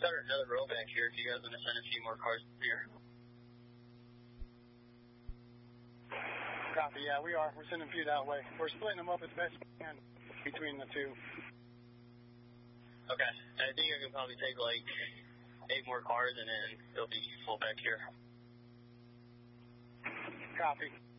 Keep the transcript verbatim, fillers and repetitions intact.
start another row back here if you guys want to send a few more cars here. Copy, yeah, we are. We're sending a few that way. We're splitting them up as best we can between the two. Okay. I think I can probably take like eight more cars and then it'll be full back here. Copy.